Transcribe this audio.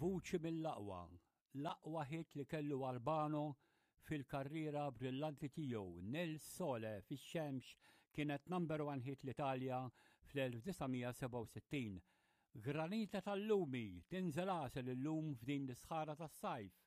Vuċi mill-aqwa, l-aqwa ħit li kellu Albano fil-karriera brillanti tiegħu. Nel Sole fix-xemx kienet number 1 hit l-Italja fl-1967. Granita tal-lumi tinżel għasel illum f'din l-isħara tas-sajf.